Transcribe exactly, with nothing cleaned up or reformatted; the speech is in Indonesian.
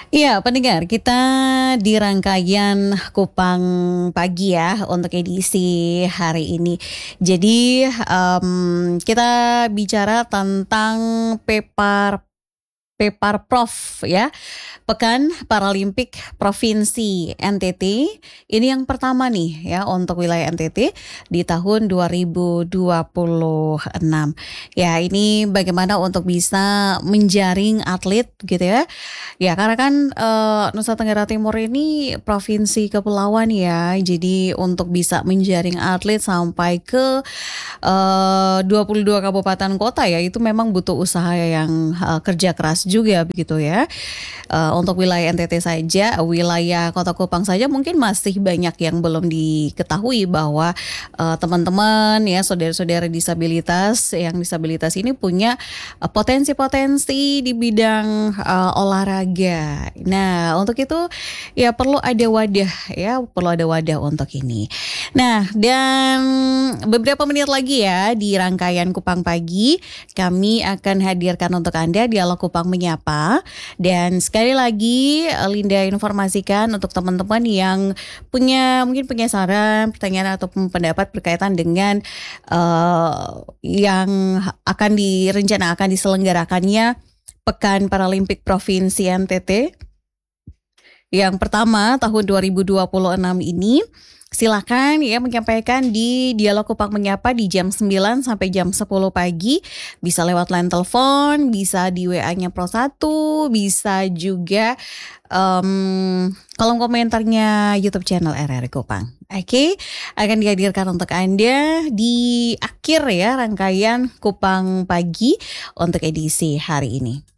Iya, pendengar, kita di rangkaian Kupang Pagi ya untuk edisi hari ini. Jadi em, kita bicara tentang Pepar Peparprov ya, Pekan Paralimpik Provinsi N T T. Ini yang pertama nih ya untuk wilayah N T T di tahun dua ribu dua puluh enam. Ya, ini bagaimana untuk bisa menjaring atlet gitu ya. Ya, karena kan eh, Nusa Tenggara Timur ini provinsi kepulauan ya. Jadi untuk bisa menjaring atlet sampai ke eh, dua puluh dua kabupaten kota ya, itu memang butuh usaha yang eh, kerja keras juga begitu ya. Eh, untuk wilayah N T T saja, wilayah Kota Kupang saja mungkin masih banyak yang belum diketahui bahwa eh, teman-teman ya, saudara-saudara disabilitas yang disabilitas ini punya eh, potensi-potensi di bidang eh, olahraga. Nah, untuk itu ya perlu ada wadah ya, perlu ada wadah untuk ini. Nah, dan beberapa menit lagi ya di rangkaian Kupang Pagi kami akan hadirkan untuk Anda Dialog Kupang Menyapa. Dan sekali lagi Linda informasikan untuk teman-teman yang punya mungkin punya saran, pertanyaan ataupun pendapat berkaitan dengan uh, yang akan direncana akan diselenggarakannya Pekan Paralimpik Provinsi N T T. Yang pertama tahun dua ribu dua puluh enam ini. Silakan ya menyampaikan di Dialog Kupang Menyapa di jam sembilan sampai jam sepuluh pagi. Bisa lewat line telepon, bisa di W A-nya Pro satu, bisa juga um, kolom komentarnya YouTube channel R R Kupang. Oke, okay? Akan dihadirkan untuk Anda di akhir ya rangkaian Kupang Pagi untuk edisi hari ini.